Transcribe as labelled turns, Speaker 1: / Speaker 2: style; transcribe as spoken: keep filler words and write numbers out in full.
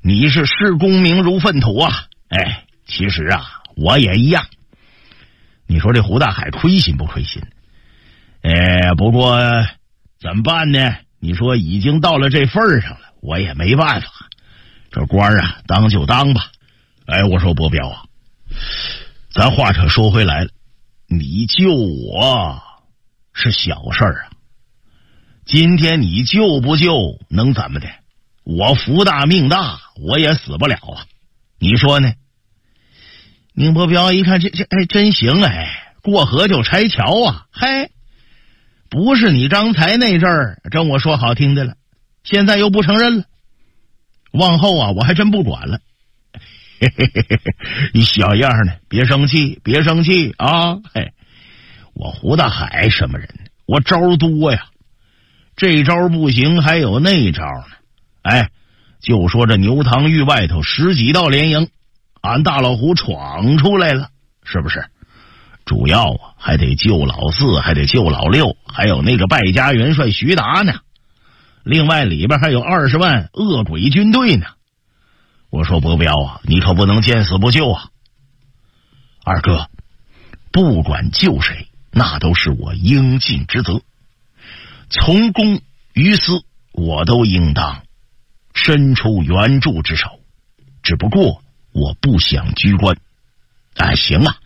Speaker 1: 你是视功名如粪土啊！哎，其实啊，我也一样。你说这胡大海亏心不亏心？哎，不过怎么办呢？你说已经到了这份上了，我也没办法。这官啊，当就当吧。哎，我说伯彪啊，咱话可说回来了，你救我是小事儿啊。今天你救不救能怎么的？我福大命大，我也死不了啊。你说呢？宁伯彪一看，这这哎真行哎，过河就拆桥啊！嘿，不是你刚才那阵儿跟我说好听的了，现在又不承认了。往后啊，我还真不管了。嘿嘿嘿嘿，你小样呢？别生气，别生气啊！嘿，我胡大海什么人？我招多呀，这招不行，还有那招呢。哎，就说这牛塘峪外头十几道连营，俺大老虎闯出来了，是不是？主要啊，还得救老四，还得救老六，还有那个败家元帅徐达呢。另外里边还有二十万恶鬼军队呢。我说伯彪啊，你可不能见死不救啊！二哥，不管救谁，那都是我应尽之责。从公于私，我都应当伸出援助之手。只不过我不想居官。哎，行啊，